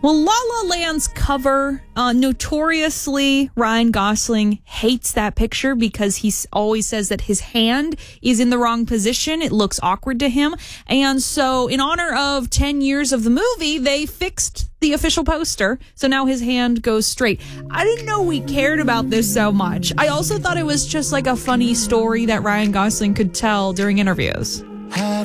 Well, La La Land's cover, notoriously, Ryan Gosling hates that picture because he always says that his hand is in the wrong position. It looks awkward to him. And so in honor of 10 years of the movie, they fixed the official poster. So now his hand goes straight. I didn't know we cared about this so much. I also thought it was just like a funny story that Ryan Gosling could tell during interviews.